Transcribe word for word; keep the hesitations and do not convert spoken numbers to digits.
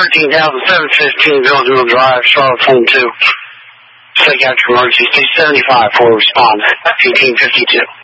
thirteen thousand seven fifteen Villageville Drive, Charlotte, phone two. Psychiatric emergency, stage seventy-five for respondent, eighteen fifty-two.